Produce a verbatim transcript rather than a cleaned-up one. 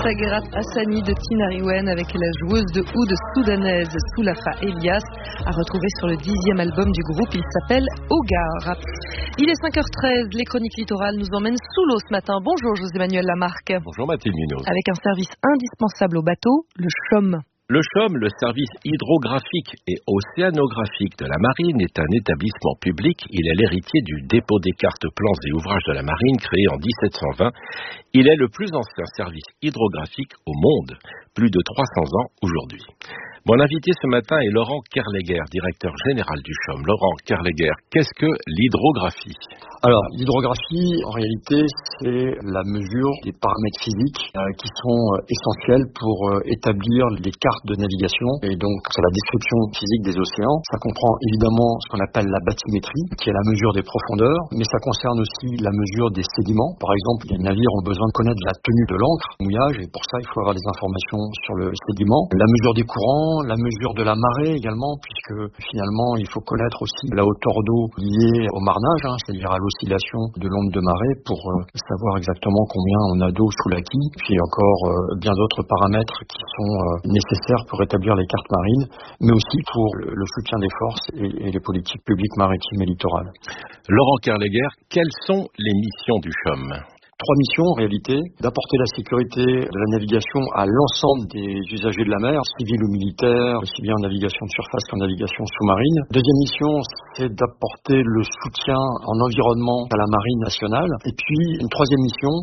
Sagherat Hassani de Tinariwen avec la joueuse de oud soudanaise Soulafa Elias, à retrouver sur le dixième album du groupe. Il s'appelle Hogar. Il est cinq heures treize, les chroniques littorales nous emmènent sous l'eau ce matin. Bonjour José-Manuel Lamarque. Bonjour Mathilde Munoz. Avec un service indispensable au bateau, le C H O M. Le C H O M, le service hydrographique et océanographique de la marine, est un établissement public. Il est l'héritier du dépôt des cartes, plans et ouvrages de la marine créé en dix-sept cent vingt. Il est le plus ancien service hydrographique au monde, plus de trois cents ans aujourd'hui. Mon invité ce matin est Laurent Kerleguer, directeur général du C H O M. Laurent Kerleguer, qu'est-ce que l'hydrographie ? Alors, l'hydrographie, en réalité, c'est la mesure des paramètres physiques euh, qui sont euh, essentiels pour euh, établir les cartes de navigation. Et donc, c'est la description physique des océans. Ça comprend évidemment ce qu'on appelle la bathymétrie, qui est la mesure des profondeurs, mais ça concerne aussi la mesure des sédiments. Par exemple, les navires ont besoin de connaître la tenue de l'ancre, le mouillage, et pour ça, il faut avoir des informations sur le sédiment. La mesure des courants, la mesure de la marée également, puisque finalement, il faut connaître aussi la hauteur d'eau liée au marnage, hein, c'est-à-dire à l'oscillation de l'onde de marée, pour euh, savoir exactement combien on a d'eau sous la quille, puis encore euh, bien d'autres paramètres qui sont euh, nécessaires pour établir les cartes marines, mais aussi pour le, le soutien des forces et, et les politiques publiques maritimes et littorales. Laurent Kerleguer, quelles sont les missions du C H O M ? Trois missions en réalité: d'apporter la sécurité de la navigation à l'ensemble des usagers de la mer, civils ou militaires, aussi bien en navigation de surface qu'en navigation sous-marine. Deuxième mission, c'est d'apporter le soutien en environnement à la marine nationale. Et puis une troisième mission,